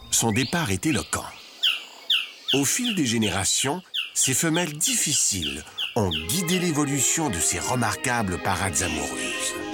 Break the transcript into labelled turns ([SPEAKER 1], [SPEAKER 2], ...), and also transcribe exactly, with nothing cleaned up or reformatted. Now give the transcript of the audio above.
[SPEAKER 1] Son départ est éloquent. Au fil des générations, ces femelles difficiles ont guidé l'évolution de ces remarquables parades amoureuses.